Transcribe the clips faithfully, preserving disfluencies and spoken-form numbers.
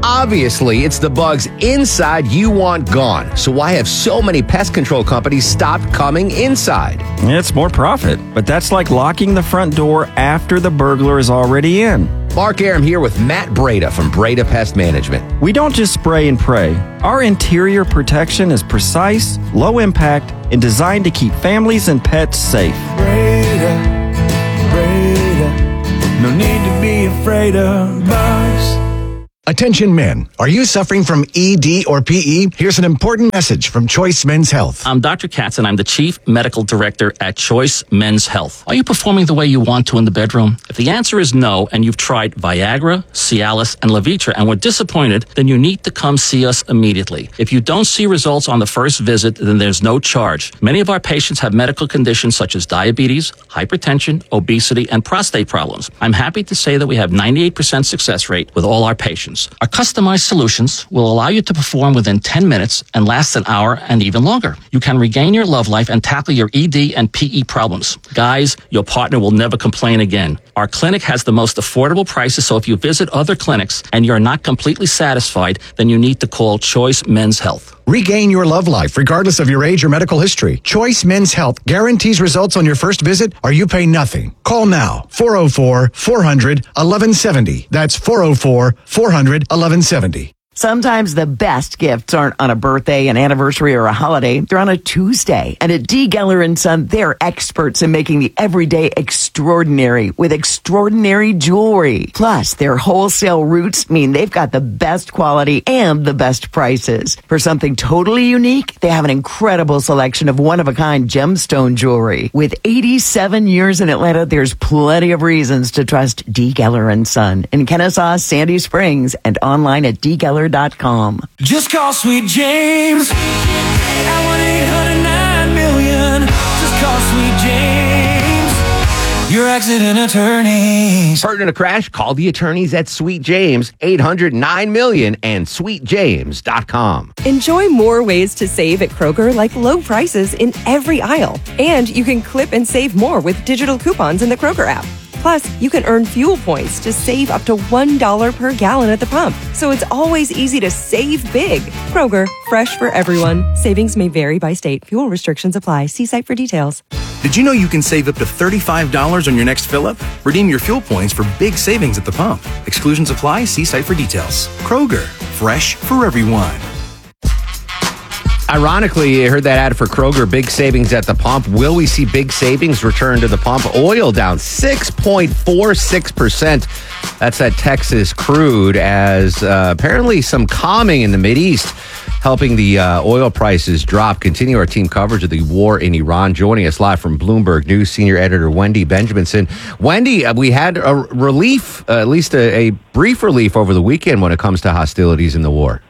Obviously, it's the bugs inside you want gone. So why have so many pest control companies stopped coming inside? It's more profit, but that's like locking the front door after the burglar is already in. Mark Aram here with Matt Breda from Breda Pest Management. We don't just spray and pray. Our interior protection is precise, low impact, and designed to keep families and pets safe. Breda, Breda, no need to be afraid of bugs. Attention men, are you suffering from E D or P E? Here's an important message from Choice Men's Health. I'm Doctor Katz, and I'm the Chief Medical Director at Choice Men's Health. Are you performing the way you want to in the bedroom? If the answer is no, and you've tried Viagra, Cialis, and Levitra and were disappointed, then you need to come see us immediately. If you don't see results on the first visit, then there's no charge. Many of our patients have medical conditions such as diabetes, hypertension, obesity, and prostate problems. I'm happy to say that we have ninety-eight percent success rate with all our patients. Our customized solutions will allow you to perform within ten minutes and last an hour and even longer. You can regain your love life and tackle your E D and P E problems. Guys, your partner will never complain again. Our clinic has the most affordable prices, so if you visit other clinics and you're not completely satisfied, then you need to call Choice Men's Health. Regain your love life regardless of your age or medical history. Choice Men's Health guarantees results on your first visit or you pay nothing. Call now, four oh four, four hundred, eleven seventy. That's four oh four, four hundred, eleven seventy. Sometimes the best gifts aren't on a birthday, an anniversary, or a holiday. They're on a Tuesday. And at D. Geller and Son, they're experts in making the everyday extraordinary with extraordinary jewelry. Plus, their wholesale routes mean they've got the best quality and the best prices. For something totally unique, they have an incredible selection of one-of-a-kind gemstone jewelry. With eighty-seven years in Atlanta, there's plenty of reasons to trust D. Geller and Son in Kennesaw, Sandy Springs, and online at d geller dot com. Just call Sweet James at one eight hundred nine million. Just call Sweet James, your accident attorneys. Hurt in a crash? Call the attorneys at Sweet James, eight hundred nine million and sweet james dot com. Enjoy more ways to save at Kroger, like low prices in every aisle. And you can clip and save more with digital coupons in the Kroger app. Plus, you can earn fuel points to save up to one dollar per gallon at the pump. So it's always easy to save big. Kroger, fresh for everyone. Savings may vary by state. Fuel restrictions apply. See site for details. Did you know you can save up to thirty-five dollars on your next fill-up? Redeem your fuel points for big savings at the pump. Exclusions apply. See site for details. Kroger, fresh for everyone. Ironically, I heard that ad for Kroger, big savings at the pump. Will we see big savings return to the pump? Oil down six point four six percent. That's that Texas crude, as uh, apparently some calming in the Mideast helping the uh, oil prices drop. Continue our team coverage of the war in Iran. Joining us live from Bloomberg News, senior editor Wendy Benjaminson. Wendy, uh, we had a relief, uh, at least a, a brief relief over the weekend when it comes to hostilities in the war.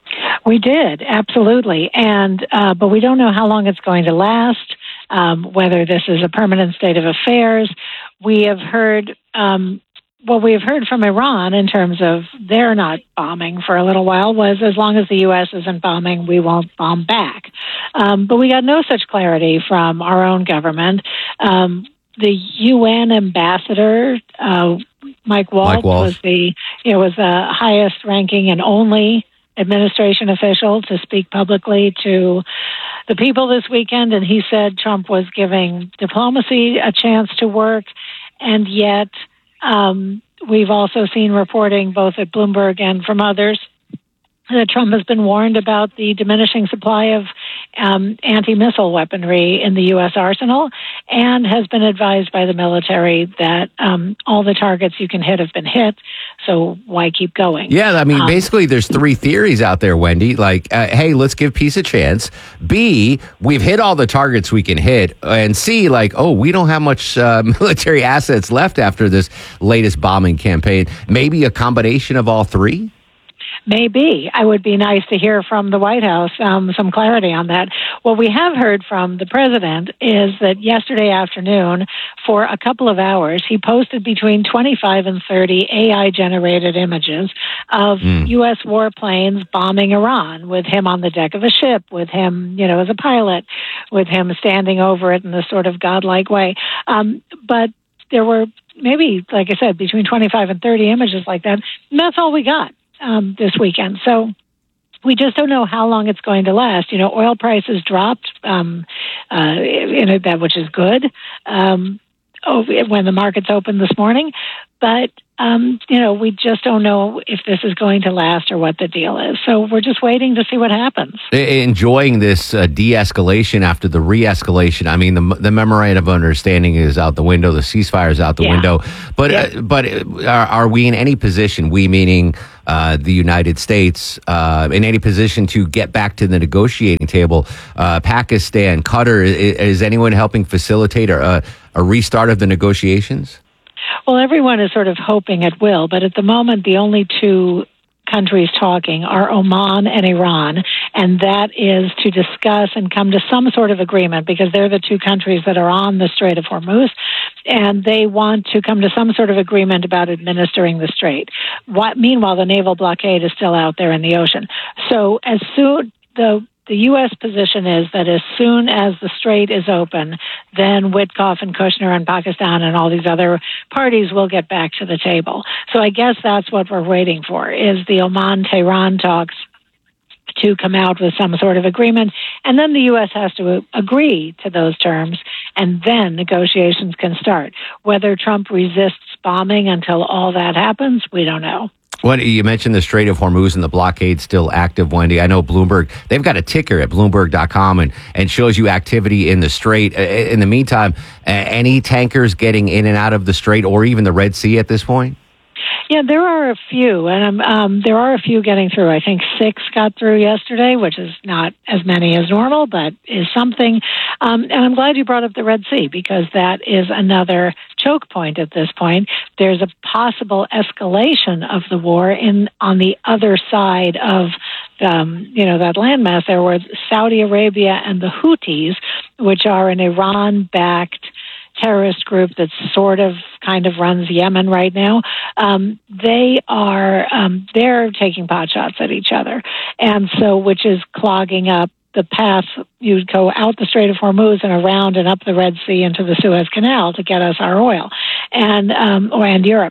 We did, absolutely. And uh, but we don't know how long it's going to last, um, whether this is a permanent state of affairs. We have heard, um, what we have heard from Iran in terms of they're not bombing for a little while was as long as the U S isn't bombing, we won't bomb back. Um, but we got no such clarity from our own government. Um, the U N ambassador, uh, Mike Waltz, Mike Waltz, was the you know, was the highest ranking and only administration official to speak publicly to the people this weekend, and he said Trump was giving diplomacy a chance to work, and yet um, we've also seen reporting both at Bloomberg and from others that Trump has been warned about the diminishing supply of um, anti-missile weaponry in the U S arsenal, and has been advised by the military that um, all the targets you can hit have been hit, so why keep going? Yeah, I mean, um, basically there's three theories out there, Wendy. Like, uh, hey, let's give peace a chance. B, we've hit all the targets we can hit. And C, like, oh, we don't have much uh, military assets left after this latest bombing campaign. Maybe a combination of all three? Maybe. I would be nice to hear from the White House um, some clarity on that. What we have heard from the president is that yesterday afternoon, for a couple of hours, he posted between twenty-five and thirty A I-generated images of mm. U S warplanes bombing Iran, with him on the deck of a ship, with him, you know, as a pilot, with him standing over it in this sort of godlike way. Um, but there were maybe, like I said, between twenty-five and thirty images like that, and that's all we got. um, this weekend. So we just don't know how long it's going to last. You know, oil prices dropped, um, uh, in it, that which is good, um, when the markets opened this morning. But, um, you know, we just don't know if this is going to last or what the deal is. So we're just waiting to see what happens. Enjoying this uh, de-escalation after the re-escalation. I mean, the the memorandum of understanding is out the window. The ceasefire is out the Yeah. window. But Yeah. uh, but are, are we in any position, we meaning uh, the United States, uh, in any position to get back to the negotiating table? Uh, Pakistan, Qatar, is, is anyone helping facilitate a, a restart of the negotiations? Well, everyone is sort of hoping it will, but at the moment, the only two countries talking are Oman and Iran, and that is to discuss and come to some sort of agreement because they're the two countries that are on the Strait of Hormuz, and they want to come to some sort of agreement about administering the strait. What, meanwhile, the naval blockade is still out there in the ocean. So as soon the The U S position is that as soon as the strait is open, then Witkoff and Kushner and Pakistan and all these other parties will get back to the table. So I guess that's what we're waiting for, is the Oman-Tehran talks to come out with some sort of agreement. And then the U S has to agree to those terms, and then negotiations can start. Whether Trump resists bombing until all that happens, we don't know. Well, you mentioned the Strait of Hormuz and the blockade still active, Wendy. I know Bloomberg, they've got a ticker at Bloomberg dot com and, and shows you activity in the Strait. In the meantime, any tankers getting in and out of the Strait or even the Red Sea at this point? Yeah, there are a few, and um, there are a few getting through. I think six got through yesterday, which is not as many as normal, but is something. Um, and I'm glad you brought up the Red Sea, because that is another choke point at this point. There's a possible escalation of the war in on the other side of um, you know, that landmass there, where Saudi Arabia and the Houthis, which are an Iran-backed terrorist group that sort of kind of runs Yemen right now, um, they are um, they're taking pot shots at each other, and so which is clogging up the path. You go out the Strait of Hormuz and around and up the Red Sea into the Suez Canal to get us our oil, and um, or and Europe.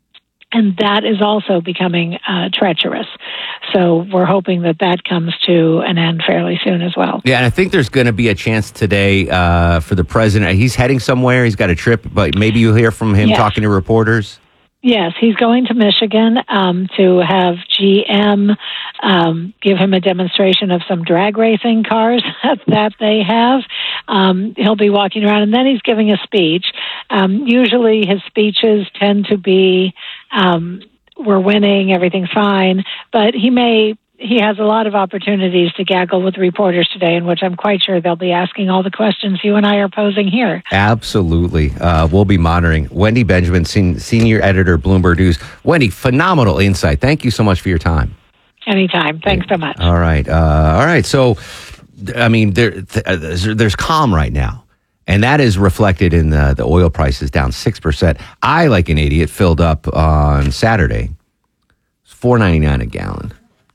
And that is also becoming uh, treacherous. So we're hoping that that comes to an end fairly soon as well. Yeah, and I think there's going to be a chance today uh, for the president. He's heading somewhere. He's got a trip, but maybe you'll hear from him Yes. talking to reporters. Yes, he's going to Michigan um, to have G M um, give him a demonstration of some drag racing cars that they have. Um, he'll be walking around, and then he's giving a speech. Um, usually his speeches tend to be, um, we're winning, everything's fine, but he may... He has a lot of opportunities to gaggle with reporters today, in which I'm quite sure they'll be asking all the questions you and I are posing here. Absolutely. Uh, we'll be monitoring. Wendy Benjamin, sen- senior editor, Bloomberg News. Wendy, phenomenal insight. Thank you so much for your time. Anytime. Thanks so much. All right. Uh, all right. So, I mean, there, th- there's, there's calm right now. And that is reflected in the, the oil prices down six percent. I, like an idiot, filled up on Saturday. It's four ninety-nine a gallon.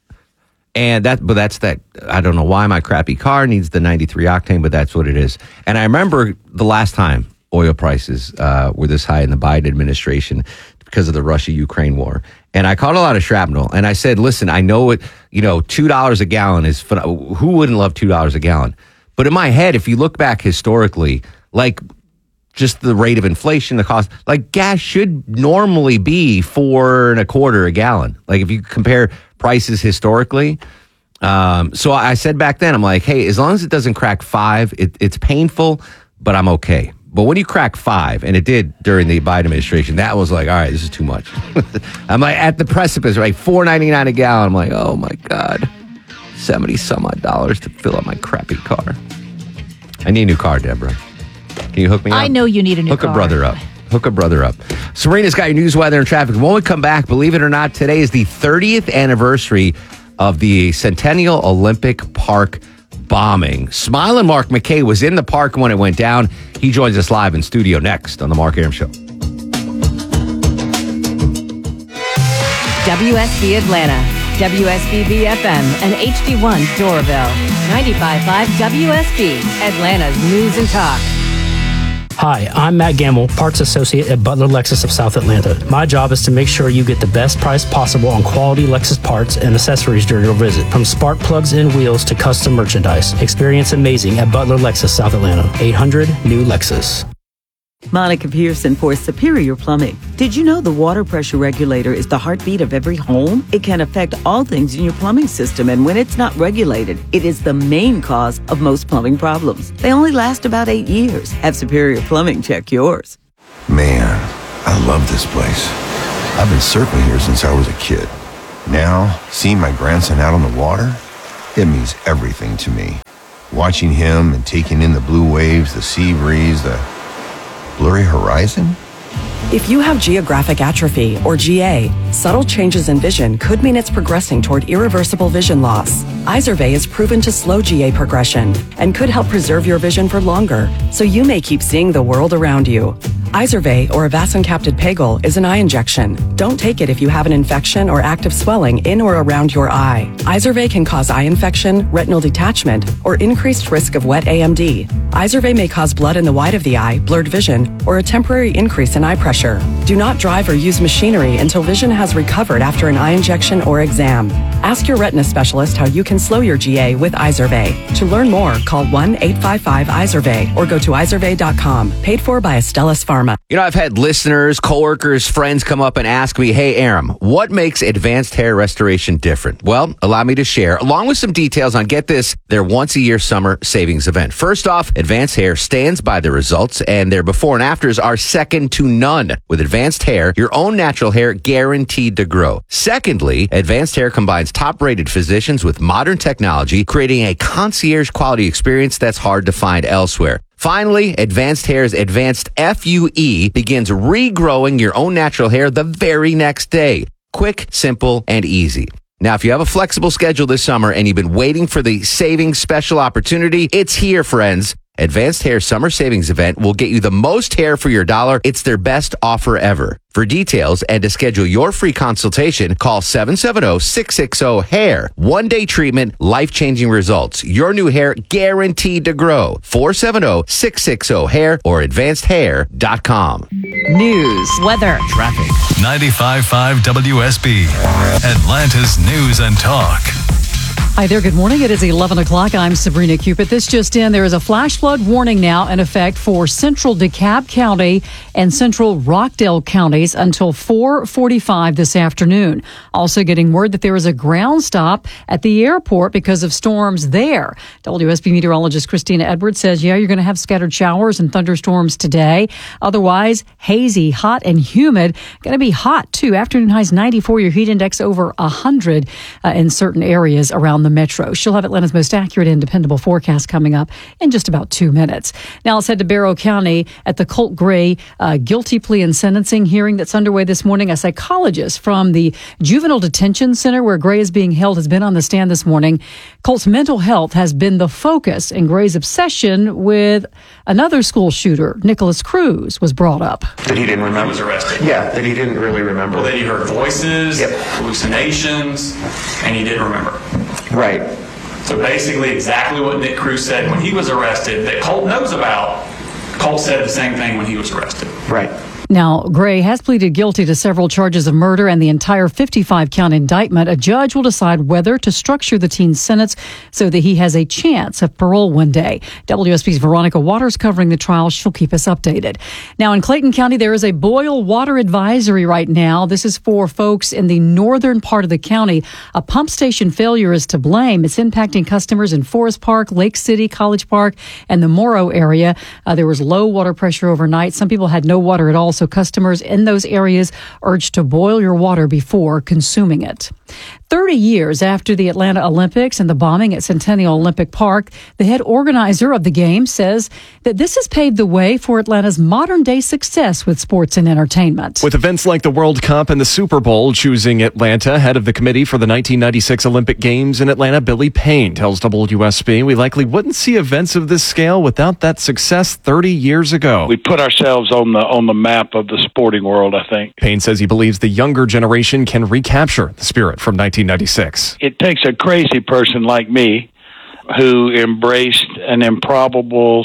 And that, but that's that. I don't know why my crappy car needs the ninety-three octane, but that's what it is. And I remember the last time oil prices uh, were this high in the Biden administration because of the Russia-Ukraine war. And I caught a lot of shrapnel. And I said, listen, I know it, you know, two dollars a gallon is, who wouldn't love two dollars a gallon? But in my head, if you look back historically, like just the rate of inflation, the cost, like gas should normally be four and a quarter a gallon. Like if you compare prices historically. Um, so I said back then, I'm like, hey, as long as it doesn't crack five, it, it's painful, but I'm okay. But when you crack five, and it did during the Biden administration, that was like, all right, this is too much. I'm like at the precipice, right? four ninety-nine a gallon. I'm like, oh my God, seventy some odd dollars to fill up my crappy car. I need a new car, Deborah. Can you hook me up? I know you need a new hook car. Hook a brother up. Hook a brother up. Serena's got your news, weather, and traffic. When we come back, believe it or not, today is the thirtieth anniversary of the Centennial Olympic Park bombing. Smiling Mark McKay was in the park when it went down. He joins us live in studio next on The Mark Arum Show. W S B Atlanta, W S B B F M, and H D one Doraville. ninety-five point five W S B, Atlanta's News and Talk. Hi, I'm Matt Gamble, Parts Associate at Butler Lexus of South Atlanta. My job is to make sure you get the best price possible on quality Lexus parts and accessories during your visit. From spark plugs and wheels to custom merchandise. Experience amazing at Butler Lexus South Atlanta. eight hundred new Lexus. Monica Pearson for Superior Plumbing. Did you know the water pressure regulator is the heartbeat of every home? It can affect all things in your plumbing system, and when it's not regulated, it is the main cause of most plumbing problems. They only last about eight years. Have Superior Plumbing check yours. Man, I love this place. I've been surfing here since I was a kid. Now, seeing my grandson out on the water, it means everything to me. Watching him and taking in the blue waves, the sea breeze, the blurry horizon? If you have geographic atrophy, or G A, subtle changes in vision could mean it's progressing toward irreversible vision loss. Izervay is proven to slow G A progression and could help preserve your vision for longer, so you may keep seeing the world around you. Izervay, or avacincaptad pegol, is an eye injection. Don't take it if you have an infection or active swelling in or around your eye. Izervay can cause eye infection, retinal detachment, or increased risk of wet A M D. Izervay may cause blood in the white of the eye, blurred vision, or a temporary increase in eye pressure. Do not drive or use machinery until vision has recovered after an eye injection or exam. Ask your retina specialist how you can slow your G A with Izervay. To learn more, call one eight five five Izervay or go to izervay dot com. Paid for by Astellas Pharma. You know, I've had listeners, coworkers, friends come up and ask me, hey, Aram, what makes advanced hair restoration different? Well, allow me to share, along with some details on, get this, their once-a-year summer savings event. First off, Advanced Hair stands by the results, and their before and afters are second to none. With Advanced Hair, your own natural hair guaranteed to grow. Secondly, Advanced Hair combines top-rated physicians with modern technology, creating a concierge-quality experience that's hard to find elsewhere. Finally, Advanced Hair's Advanced F U E begins regrowing your own natural hair the very next day. Quick, simple, and easy. Now, if you have a flexible schedule this summer and you've been waiting for the savings special opportunity, it's here, friends. Advanced Hair Summer Savings Event will get you the most hair for your dollar. It's their best offer ever. For details and to schedule your free consultation, call seven seven zero, six six zero, hair. One-day treatment, life-changing results. Your new hair guaranteed to grow. four seven zero, six six zero, hair or advanced hair dot com. News, weather, traffic. ninety-five point five W S B, Atlanta's News and Talk. Hi there. Good morning. It is eleven o'clock. I'm Sabrina Cupid. This just in. There is a flash flood warning now in effect for central DeKalb County and central Rockdale counties until four forty-five this afternoon. Also getting word that there is a ground stop at the airport because of storms there. W S B meteorologist Christina Edwards says, yeah, you're going to have scattered showers and thunderstorms today. Otherwise, hazy, hot, and humid. Going to be hot, too. Afternoon highs ninety-four. Your heat index over one hundred uh, in certain areas around the metro. She'll have Atlanta's most accurate and dependable forecast coming up in just about two minutes. Now let's head to Barrow County at the Colt Gray uh, guilty plea and sentencing hearing that's underway this morning. A psychologist from the Juvenile Detention Center where Gray is being held has been on the stand this morning. Colt's mental health has been the focus, and Gray's obsession with another school shooter, Nicholas Cruz, was brought up. That he didn't remember. He was arrested. Yeah, that he didn't really remember. Well, that he heard voices, yep. hallucinations, and he didn't remember. Right. So basically exactly what Nick Cruz said when he was arrested that Colt knows about, Colt said the same thing when he was arrested. Right. Now, Gray has pleaded guilty to several charges of murder and the entire fifty-five count indictment. A judge will decide whether to structure the teen's sentence so that he has a chance of parole one day. W S B's Veronica Waters covering the trial. She'll keep us updated. Now, in Clayton County, there is a boil water advisory right now. This is for folks in the northern part of the county. A pump station failure is to blame. It's impacting customers in Forest Park, Lake City, College Park, and the Morrow area. Uh, there was low water pressure overnight. Some people had no water at all. So customers in those areas urged to boil your water before consuming it. thirty years after the Atlanta Olympics and the bombing at Centennial Olympic Park, the head organizer of the Games says that this has paved the way for Atlanta's modern-day success with sports and entertainment. With events like the World Cup and the Super Bowl choosing Atlanta, head of the committee for the nineteen ninety-six Olympic Games in Atlanta, Billy Payne, tells W S B, we likely wouldn't see events of this scale without that success thirty years ago. We put ourselves on the on the map of the sporting world, I think. Payne says he believes the younger generation can recapture the spirit from nineteen ninety-six. It takes a crazy person like me who embraced an improbable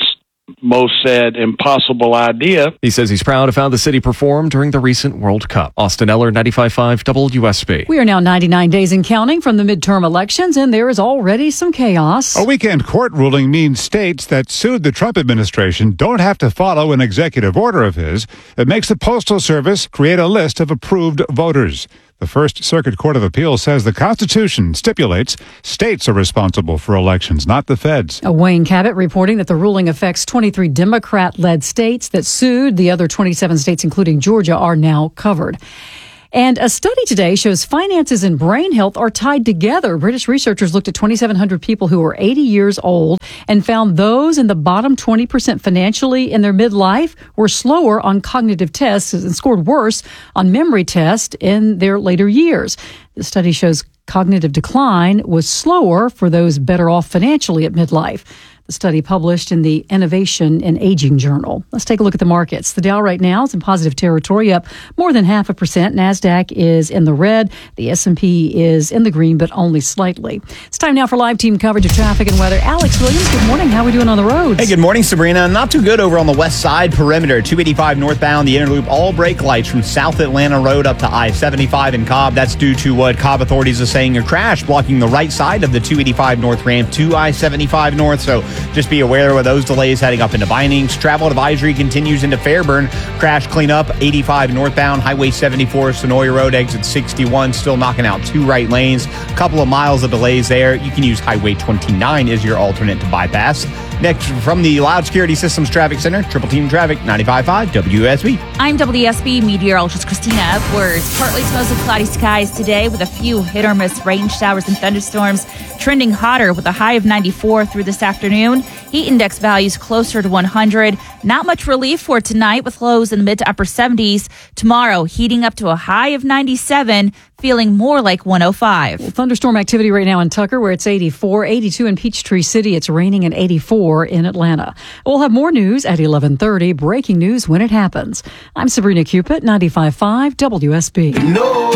most said impossible idea. He says he's proud of how the city performed during the recent World Cup. Austin Eller, ninety-five point five W S B. We are now ninety-nine days and counting from the midterm elections, and there is already some chaos. A weekend court ruling means states that sued the Trump administration don't have to follow an executive order of his. It makes the Postal Service create a list of approved voters. The First Circuit Court of Appeals says the Constitution stipulates states are responsible for elections, not the feds. A Wayne Cabot reporting that the ruling affects twenty-three Democrat-led states that sued. The other twenty-seven states, including Georgia, are now covered. And a study today shows finances and brain health are tied together. British researchers looked at twenty-seven hundred people who were eighty years old and found those in the bottom twenty percent financially in their midlife were slower on cognitive tests and scored worse on memory tests in their later years. The study shows cognitive decline was slower for those better off financially at midlife. The study published in the Innovation in Aging Journal. Let's take a look at the markets. The Dow right now is in positive territory, up more than half a percent. NASDAQ is in the red. The S and P is in the green, but only slightly. It's time now for live team coverage of traffic and weather. Alex Williams, good morning. How are we doing on the roads? Hey, good morning, Sabrina. Not too good over on the west side perimeter. two eighty-five northbound, the inner loop, all brake lights from South Atlanta Road up to I seventy-five in Cobb. That's due to what Cobb authorities are saying a crash blocking the right side of the two eighty-five north ramp to I seventy-five north. So just be aware of those delays heading up into Vinings. Travel advisory continues into Fairburn. Crash cleanup, eighty-five northbound, Highway seventy-four, Sonoya Road, exit sixty-one, still knocking out two right lanes. A couple of miles of delays there. You can use Highway twenty-nine as your alternate to bypass. Next, from the Loud Security Systems Traffic Center, Triple Team Traffic, ninety-five point five W S B. I'm W S B meteorologist Christina Edwards. Partly to mostly cloudy skies today with a few hit or miss rain showers and thunderstorms. Trending hotter with a high of ninety-four through this afternoon. Heat index values closer to one hundred. Not much relief for tonight with lows in the mid to upper seventies. Tomorrow, heating up to a high of ninety-seven, feeling more like one oh five. Well, thunderstorm activity right now in Tucker, where it's eighty-four, eighty-two in Peachtree City. It's raining at eighty-four in Atlanta. We'll have more news at eleven thirty. Breaking news when it happens. I'm Sabrina Cupid, ninety-five point five W S B. No,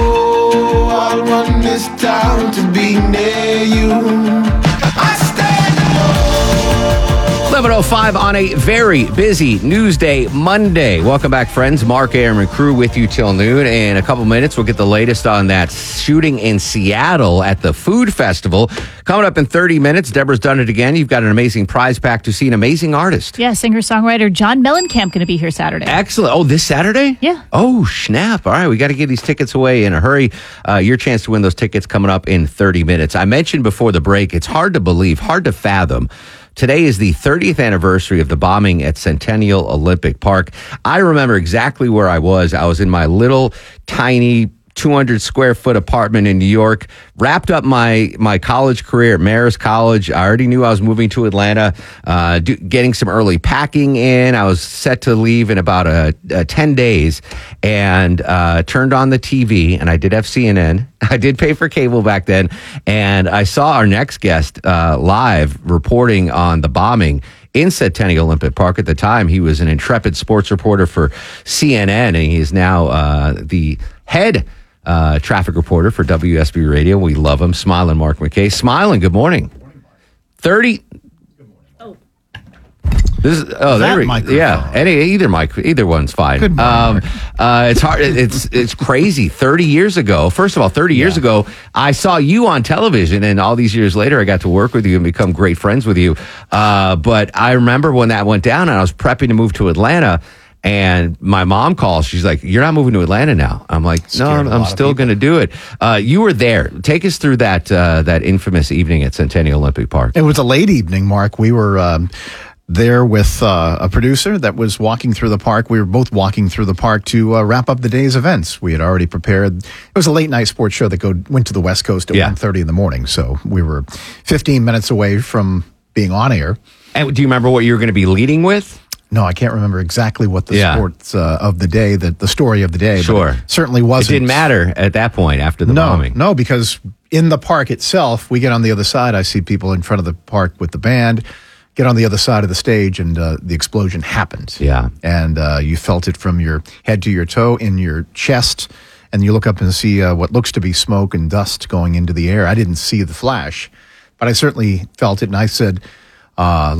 I want this town to be near you. I stand eleven oh five on a very busy news day, Monday. Welcome back, friends. Mark Aram and crew with you till noon. In a couple minutes, we'll get the latest on that shooting in Seattle at the Food Festival. Coming up in thirty minutes, Deborah's done it again. You've got an amazing prize pack to see an amazing artist. Yeah, singer-songwriter John Mellencamp going to be here Saturday. Excellent. Oh, this Saturday? Yeah. Oh, snap. All right, we got to get these tickets away in a hurry. Uh, your chance to win those tickets coming up in thirty minutes. I mentioned before the break, it's hard to believe, hard to fathom. Today is the thirtieth anniversary of the bombing at Centennial Olympic Park. I remember exactly where I was. I was in my little tiny two hundred square foot apartment in New York, wrapped up my my college career at Marist College. I already knew I was moving to Atlanta, uh, do, getting some early packing in. I was set to leave in about a, a ten days, and uh, turned on the T V, and I did have C N N. I did pay for cable back then, and I saw our next guest uh, live reporting on the bombing in Centennial Olympic Park. At the time, he was an intrepid sports reporter for C N N, and he is now uh, the head uh, traffic reporter for W S B Radio. We love him. Smiling Mark McKay. Smiling, good morning. thirty This is, oh, there we go. Yeah, any either mic, either one's fine. Good morning, um, uh, it's hard. It's it's crazy. Thirty years ago, first of all, thirty years ago, I saw you on television, and all these years later, I got to work with you and become great friends with you. Uh, but I remember when that went down, and I was prepping to move to Atlanta. And my mom calls. She's like, "You're not moving to Atlanta now." I'm like, "No, I'm, I'm still going to do it." Uh, you were there. Take us through that uh, that infamous evening at Centennial Olympic Park. It was a late evening, Mark. We were um, there with uh, a producer that was walking through the park. We were both walking through the park to uh, wrap up the day's events. We had already prepared. It was a late night sports show that go, went to the West Coast at yeah. one thirty in the morning. So we were fifteen minutes away from being on air. And do you remember what you were going to be leading with? No, I can't remember exactly what the yeah. sports uh, of the day, the, the story of the day. Sure. But it certainly wasn't. It didn't matter at that point after the no, bombing. No, because in the park itself, we get on the other side. I see people in front of the park with the band, get on the other side of the stage, and uh, the explosion happened. Yeah. And uh, you felt it from your head to your toe, in your chest, and you look up and see uh, what looks to be smoke and dust going into the air. I didn't see the flash, but I certainly felt it, and I said, uh, looks like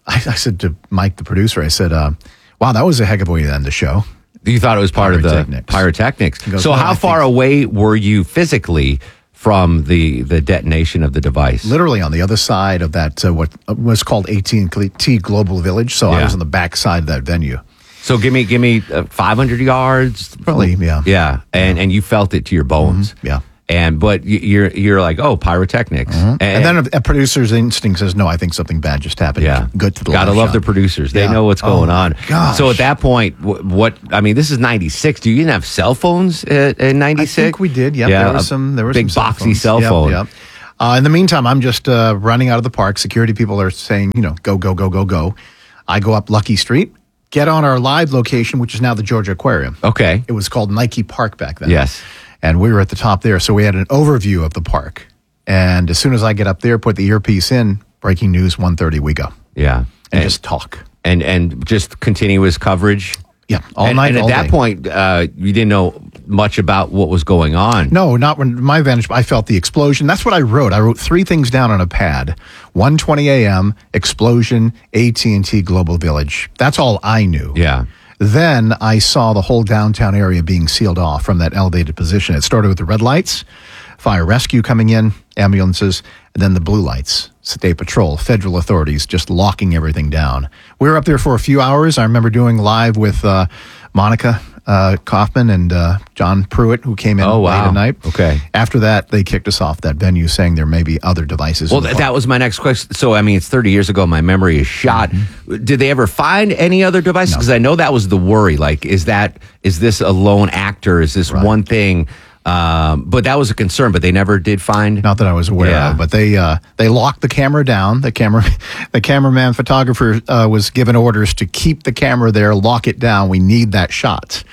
I, I said to Mike, the producer, I said, uh, wow, that was a heck of a way to end the show. You thought it was part of the Pyrotechnics. pyrotechnics. He goes, so "Well, how I far away were you physically from the, the detonation of the device? Literally on the other side of that, uh, what was called A T and T Global Village. So I Yeah. was on the back side of that venue. So give me give me uh, five hundred yards. Probably, yeah. Yeah, and and you felt it to your bones. Mm-hmm. Yeah. And but y- you're you're like, oh, pyrotechnics. And, then a, a producer's instinct says, no, I think something bad just happened. Yeah, Good to the Gotta live love shot. the producers. They Yeah. know what's Oh, going my on. gosh. So at that point, wh- what I mean, this is ninety-six. Do you even have cell phones at, in ninety-six? I think we did. Yep, Yeah, there was a some. There was big some boxy cell, cell phone. Yep, yep. Uh, in the meantime, I'm just uh, running out of the park. Security people are saying, you know, go, go, go, go, go. I go up Lucky Street, get on our live location, which is now the Georgia Aquarium. Okay. It was called Nike Park back then. Yes. And we were at the top there, so we had an overview of the park. And as soon as I get up there, put the earpiece in, breaking news, one thirty, we go. Yeah, And, just talk. and and just continuous coverage. Yeah, all and, night, And at all that day. point, uh, you didn't know much about what was going on. No, not when my vantage. I felt the explosion. That's what I wrote. I wrote three things down on a pad. one twenty a.m. explosion, A T and T Global Village. That's all I knew. Yeah. Then I saw the whole downtown area being sealed off from that elevated position. It started with the red lights, fire rescue coming in, ambulances, and then the blue lights, state patrol, federal authorities just locking everything down. We were up there for a few hours. I remember doing live with uh, Monica uh, Kaufman and uh, John Pruitt, who came in Oh, late wow. at night. Okay. After that, they kicked us off that venue, saying there may be other devices. Well, in the th- park. that was my next question. So, I mean, it's thirty years ago. My memory is shot. Mm-hmm. Did they ever find any other devices? Because I know that was the worry. Like, is that is this a lone actor? Is this one thing? Um, but that was a concern. But they never did find. Not that I was aware Yeah. of, but they uh, they locked the camera down. The camera, the cameraman photographer uh, was given orders to keep the camera there, lock it down. We need that shot.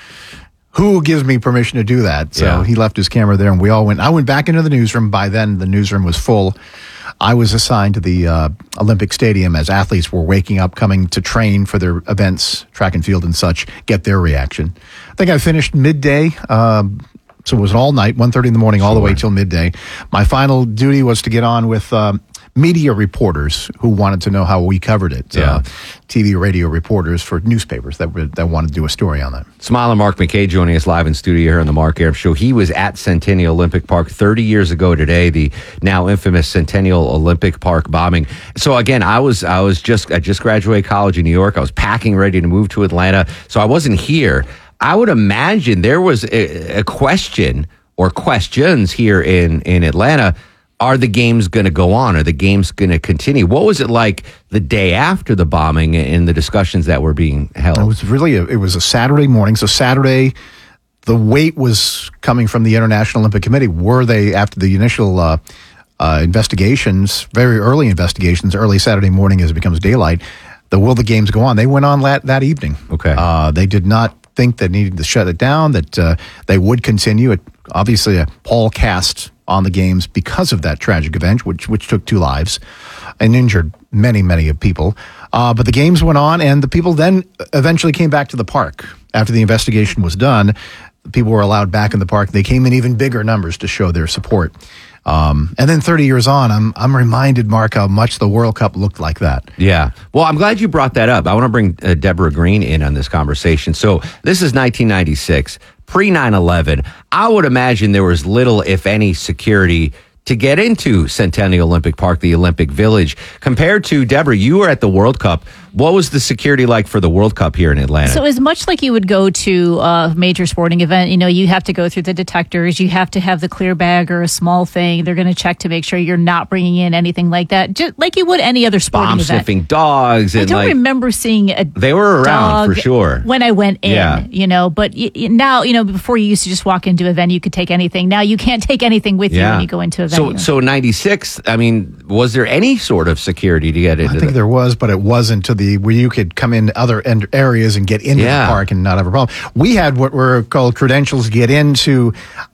Who gives me permission to do that? So Yeah. he left his camera there, and we all went. I went back into the newsroom. By then, the newsroom was full. I was assigned to the uh, Olympic Stadium as athletes were waking up, coming to train for their events, track and field and such, get their reaction. I think I finished midday. Um, So it was all night, one thirty in the morning, all the way till midday. My final duty was to get on with um, media reporters who wanted to know how we covered it. Yeah. Uh, T V, radio reporters for newspapers that were, that wanted to do a story on that. Smiler Mark McKay joining us live in studio here on the Mark Arum Show. He was at Centennial Olympic Park thirty years ago today, the now infamous Centennial Olympic Park bombing. So again, I was I was just I just graduated college in New York. I was packing, ready to move to Atlanta, so I wasn't here. I would imagine there was a, a question or questions here in, in Atlanta. Are the games going to go on? Are the games going to continue? What was it like the day after the bombing and the discussions that were being held? It was really a, it was a Saturday morning. So Saturday, the weight was coming from the International Olympic Committee. Were they, after the initial uh, uh, investigations, very early investigations, early Saturday morning as it becomes daylight, the will the games go on? They went on that, that evening. Okay. Uh, they did not think they needed to shut it down, that uh, they would continue. It obviously a pall cast on the games because of that tragic event, which which took two lives and injured many, many people. Uh, but the games went on, and the people then eventually came back to the park. After the investigation was done, the people were allowed back in the park. They came in even bigger numbers to show their support. Um, and then thirty years on, I'm I'm reminded, Mark, how much the World Cup looked like that. Yeah. Well, I'm glad you brought that up. I want to bring uh, Deborah Green in on this conversation. So this is nineteen ninety-six, pre nine eleven. I would imagine there was little, if any, security to get into Centennial Olympic Park, the Olympic Village. Compared to, Deborah, you were at the World Cup. What was the security like for the World Cup here in Atlanta? So as much like you would go to a major sporting event, you know, you have to go through the detectors. You have to have the clear bag or a small thing. They're going to check to make sure you're not bringing in anything like that, just like you would any other sporting Bomb event. sniffing dogs. I And don't like, remember seeing a they were around dog for sure. when I went in, Yeah. you know, but y- y- now, you know, before you used to just walk into a venue, you could take anything. Now you can't take anything with you when you go into a venue. So, so ninety-six, I mean, was there any sort of security to get into I think the- there was, but it wasn't to the where you could come in other end areas and get into Yeah. the park and not have a problem. We had what were called credentials to get into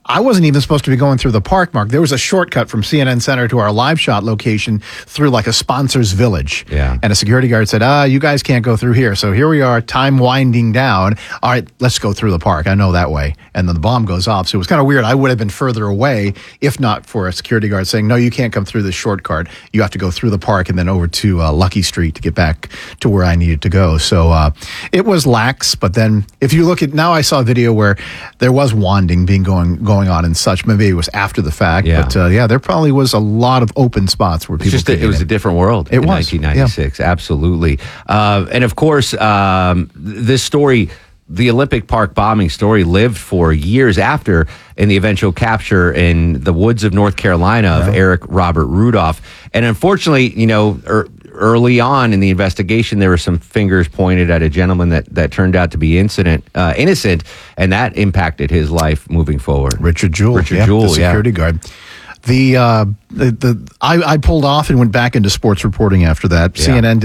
I wasn't even supposed to be going through the park, Mark. There was a shortcut from C N N Center to our live shot location through like a sponsor's village. Yeah. And a security guard said, ah, you guys can't go through here. So here we are, time winding down. All right, let's go through the park. I know that way. And then the bomb goes off. So it was kind of weird. I would have been further away if not for a security guard saying, no, you can't come through this shortcut. You have to go through the park and then over to uh, Lucky Street to get back to where I needed to go. So uh, it was lax. But then if you look at, now I saw a video where there was wanding being going, going going on and such. Maybe it was after the fact, Yeah. but uh, yeah, there probably was a lot of open spots where It's people just a, could it was get a different world It in was, nineteen ninety-six. Absolutely. Uh, and of course, um, this story, the Olympic Park bombing story, lived for years after in the eventual capture in the woods of North Carolina of Eric Robert Rudolph. And unfortunately, you know, er, early on in the investigation, there were some fingers pointed at a gentleman that, that turned out to be incident, uh, innocent, and that impacted his life moving forward. Richard Jewell, Richard yeah, Jewell, the security yeah. guard. The uh, the, the I, I pulled off and went back into sports reporting after that. Yeah. C N N did